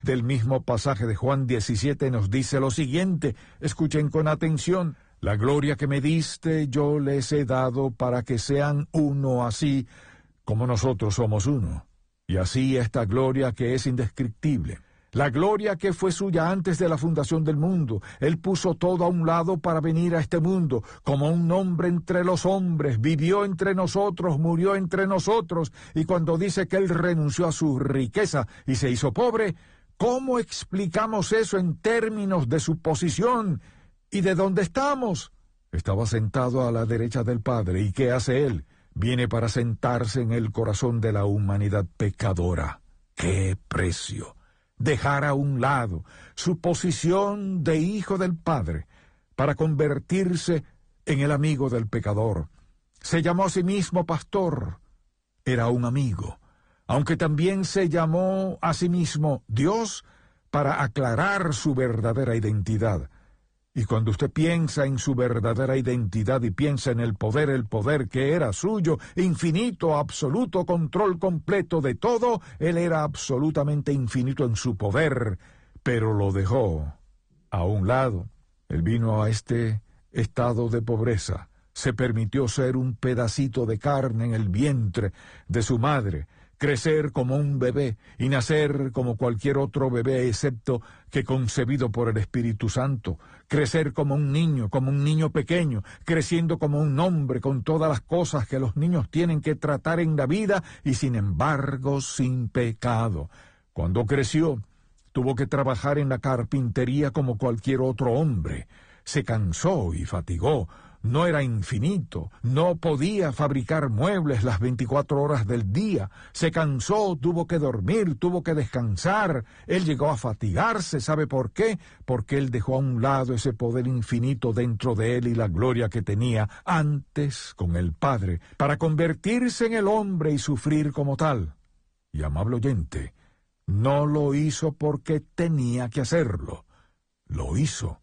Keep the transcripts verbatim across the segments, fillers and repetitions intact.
del mismo pasaje de Juan diecisiete nos dice lo siguiente, escuchen con atención: la gloria que me diste yo les he dado para que sean uno así como nosotros somos uno. Y así esta gloria que es indescriptible. La gloria que fue suya antes de la fundación del mundo. Él puso todo a un lado para venir a este mundo, como un hombre entre los hombres, vivió entre nosotros, murió entre nosotros, y cuando dice que Él renunció a su riqueza y se hizo pobre, ¿cómo explicamos eso en términos de su posición y de dónde estamos? Estaba sentado a la derecha del Padre, ¿y qué hace Él? Viene para sentarse en el corazón de la humanidad pecadora. ¡Qué precio! Dejar a un lado su posición de hijo del Padre para convertirse en el amigo del pecador. Se llamó a sí mismo pastor. Era un amigo, aunque también se llamó a sí mismo Dios para aclarar su verdadera identidad. Y cuando usted piensa en su verdadera identidad y piensa en el poder, el poder que era suyo, infinito, absoluto, control completo de todo, Él era absolutamente infinito en su poder, pero lo dejó a un lado. Él vino a este estado de pobreza, se permitió ser un pedacito de carne en el vientre de su madre, crecer como un bebé y nacer como cualquier otro bebé excepto que concebido por el Espíritu Santo, crecer como un niño, como un niño pequeño, creciendo como un hombre con todas las cosas que los niños tienen que tratar en la vida y sin embargo sin pecado. Cuando creció, tuvo que trabajar en la carpintería como cualquier otro hombre. Se cansó y fatigó. No era infinito, no podía fabricar muebles las veinticuatro horas del día. Se cansó, tuvo que dormir, tuvo que descansar. Él llegó a fatigarse, ¿sabe por qué? Porque él dejó a un lado ese poder infinito dentro de él y la gloria que tenía antes con el Padre, para convertirse en el hombre y sufrir como tal. Y, amable oyente, no lo hizo porque tenía que hacerlo. Lo hizo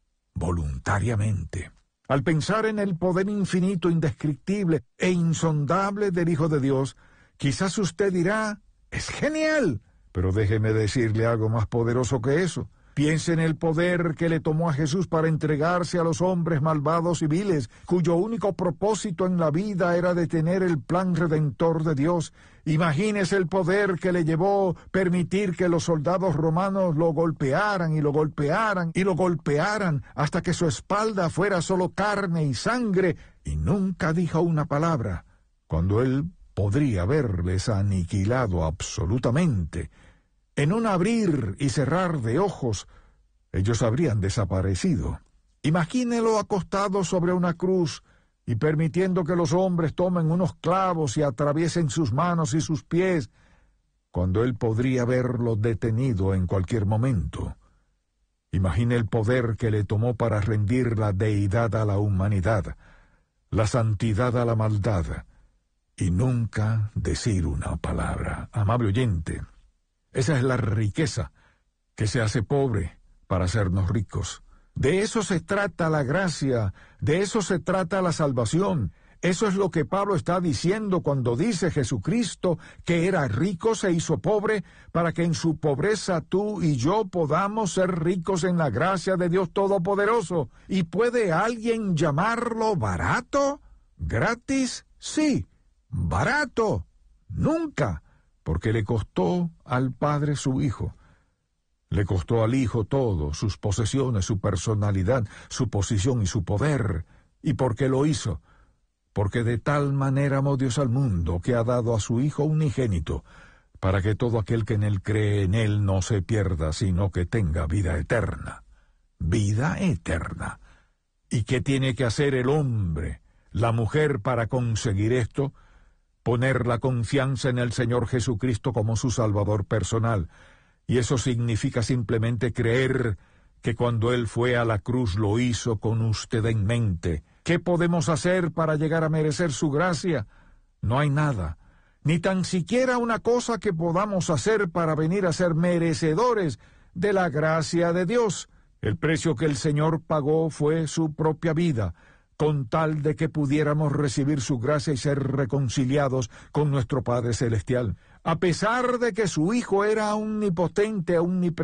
voluntariamente. Al pensar en el poder infinito, indescriptible e insondable del Hijo de Dios, quizás usted dirá, ¡es genial! Pero déjeme decirle algo más poderoso que eso. Piense en el poder que le tomó a Jesús para entregarse a los hombres malvados y viles, cuyo único propósito en la vida era detener el plan redentor de Dios. Imagínese el poder que le llevó permitir que los soldados romanos lo golpearan y lo golpearan y lo golpearan hasta que su espalda fuera solo carne y sangre, y nunca dijo una palabra, cuando él podría haberles aniquilado absolutamente. En un abrir y cerrar de ojos, ellos habrían desaparecido. Imagínelo acostado sobre una cruz y permitiendo que los hombres tomen unos clavos y atraviesen sus manos y sus pies, cuando él podría haberlo detenido en cualquier momento. Imagine el poder que le tomó para rendir la deidad a la humanidad, la santidad a la maldad, y nunca decir una palabra. Amable oyente, esa es la riqueza que se hace pobre para hacernos ricos. De eso se trata la gracia, de eso se trata la salvación. Eso es lo que Pablo está diciendo cuando dice Jesucristo, que era rico, se hizo pobre, para que en su pobreza tú y yo podamos ser ricos en la gracia de Dios Todopoderoso. ¿Y puede alguien llamarlo barato? ¿Gratis? Sí, barato. Nunca. Porque le costó al Padre su Hijo. Le costó al Hijo todo, sus posesiones, su personalidad, su posición y su poder. ¿Y por qué lo hizo? Porque de tal manera amó Dios al mundo, que ha dado a su Hijo unigénito, para que todo aquel que en él cree en él no se pierda, sino que tenga vida eterna. Vida eterna. ¿Y qué tiene que hacer el hombre, la mujer, para conseguir esto? Poner la confianza en el Señor Jesucristo como su Salvador personal. Y eso significa simplemente creer que cuando Él fue a la cruz lo hizo con usted en mente. ¿Qué podemos hacer para llegar a merecer su gracia? No hay nada, ni tan siquiera una cosa que podamos hacer para venir a ser merecedores de la gracia de Dios. El precio que el Señor pagó fue su propia vida, con tal de que pudiéramos recibir su gracia y ser reconciliados con nuestro Padre Celestial. A pesar de que su hijo era omnipotente, omnipresente,